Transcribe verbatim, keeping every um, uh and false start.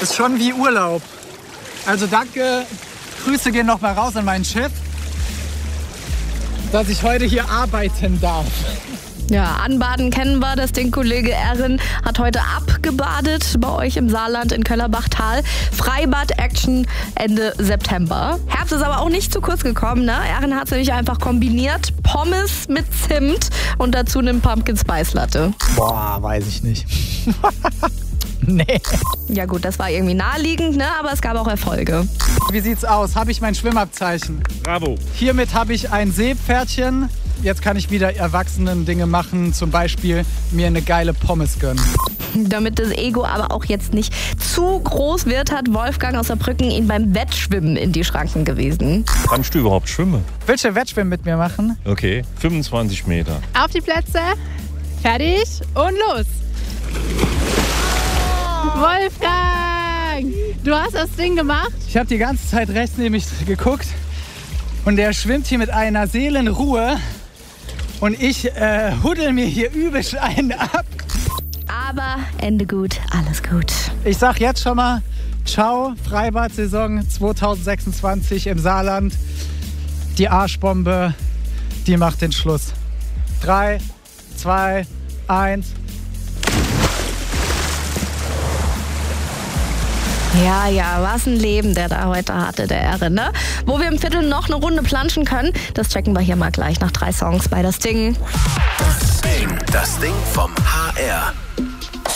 Ist schon wie Urlaub. Also danke, Grüße gehen noch mal raus an meinen Chef, dass ich heute hier arbeiten darf. Ja, anbaden kennen wir. Das Ding Kollege Erin hat heute abgebadet bei euch im Saarland in Köllerbachtal. Freibad-Action Ende September. Herbst ist aber auch nicht zu kurz gekommen, ne? Erin hat es nämlich einfach kombiniert. Pommes mit Zimt und dazu einen Pumpkin Spice Latte. Boah, weiß ich nicht. Nee. Ja gut, das war irgendwie naheliegend, ne? Aber es gab auch Erfolge. Wie sieht's aus? Habe ich mein Schwimmabzeichen? Bravo. Hiermit habe ich ein Seepferdchen. Jetzt kann ich wieder Erwachsenen-Dinge machen, zum Beispiel mir eine geile Pommes gönnen. Damit das Ego aber auch jetzt nicht zu groß wird, hat Wolfgang aus Saarbrücken ihn beim Wettschwimmen in die Schranken gewiesen. Kannst du überhaupt schwimmen? Willst du Wettschwimmen mit mir machen? Okay, fünfundzwanzig Meter. Auf die Plätze, fertig und los. Wolfgang, du hast das Ding gemacht. Ich habe die ganze Zeit rechts neben mich geguckt und der schwimmt hier mit einer Seelenruhe und ich äh, huddel mir hier übelst einen ab. Aber Ende gut, alles gut. Ich sag jetzt schon mal, ciao, Freibad-Saison zwanzig sechsundzwanzig im Saarland. Die Arschbombe, die macht den Schluss. Drei, zwei, eins. Ja, ja, was ein Leben, der da heute hatte, der Erin, ne? Wo wir im Viertel noch eine Runde planschen können, das checken wir hier mal gleich nach drei Songs bei Das Ding. Das Ding, das Ding vom H R.